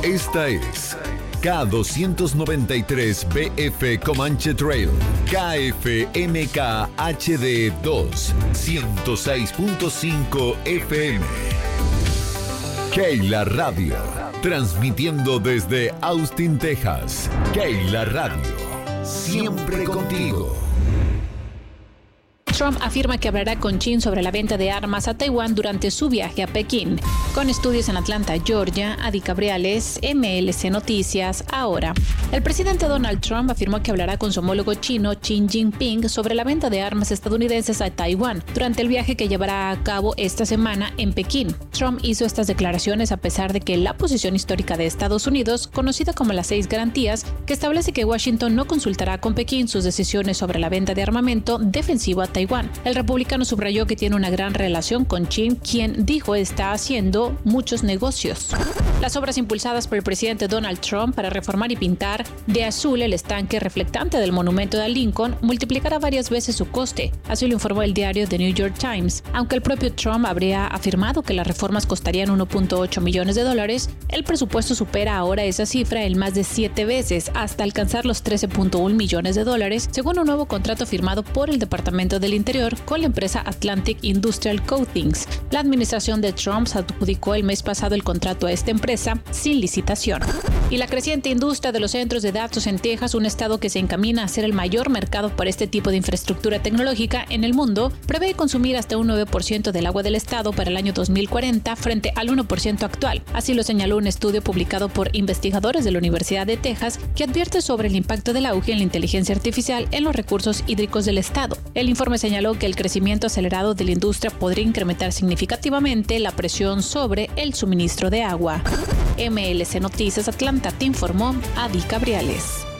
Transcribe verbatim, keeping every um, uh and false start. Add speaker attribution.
Speaker 1: Esta es K doscientos noventa y tres B F Comanche Trail, K F M K H D dos, ciento seis punto cinco F M. Keila Radio, transmitiendo desde Austin, Texas. Keila Radio, siempre contigo.
Speaker 2: Trump afirma que hablará con Chin sobre la venta de armas a Taiwán durante su viaje a Pekín. Con estudios en Atlanta, Georgia, Adi Cabriales, M L C Noticias, ahora. El presidente Donald Trump afirmó que hablará con su homólogo chino Xi Jinping sobre la venta de armas estadounidenses a Taiwán durante el viaje que llevará a cabo esta semana en Pekín. Trump hizo estas declaraciones a pesar de que la posición histórica de Estados Unidos, conocida como las seis garantías, que establece que Washington no consultará con Pekín sus decisiones sobre la venta de armamento defensivo a Taiwán. El republicano subrayó que tiene una gran relación con Xi, quien dijo está haciendo muchos negocios. Las obras impulsadas por el presidente Donald Trump para reformar y pintar de azul el estanque reflectante del monumento de Lincoln multiplicará varias veces su coste, así lo informó el diario The New York Times. Aunque el propio Trump habría afirmado que las reformas costarían uno punto ocho millones de dólares, el presupuesto supera ahora esa cifra en más de siete veces, hasta alcanzar los trece punto uno millones de dólares, según un nuevo contrato firmado por el Departamento del Interior con la empresa Atlantic Industrial Coatings. La administración de Trump se adjudicó el mes pasado el contrato a esta empresa sin licitación. Y la creciente industria de los centros de datos en Texas, un estado que se encamina a ser el mayor mercado para este tipo de infraestructura tecnológica en el mundo, prevé consumir hasta un nueve por ciento del agua del estado para el año dos mil cuarenta frente al uno por ciento actual. Así lo señaló un estudio publicado por investigadores de la Universidad de Texas que advierte sobre el impacto del auge en la inteligencia artificial en los recursos hídricos del estado. El informe señaló que el crecimiento acelerado de la industria podría incrementar significativamente la presión sobre el suministro de agua. M L C Noticias Atlanta te informó Adi Cabriales.